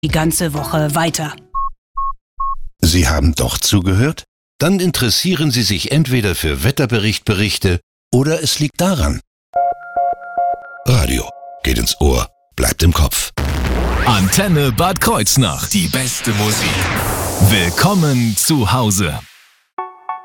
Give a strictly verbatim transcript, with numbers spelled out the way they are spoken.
die ganze Woche weiter. Sie haben doch zugehört? Dann interessieren Sie sich entweder für Wetterberichtberichte oder es liegt daran. Radio geht ins Ohr, bleibt im Kopf. Antenne Bad Kreuznach. Die beste Musik. Willkommen zu Hause.